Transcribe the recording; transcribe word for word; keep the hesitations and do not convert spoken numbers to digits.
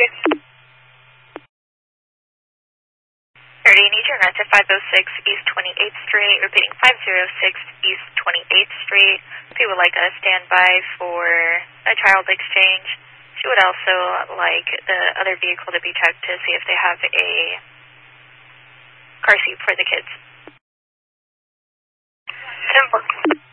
you. thirty, need you rent at five oh six East twenty-eighth Street, repeating five oh six East twenty-eighth Street. She would like a standby for a child exchange. She would also like the other vehicle to be checked to see if they have a car seat for the kids. ten four.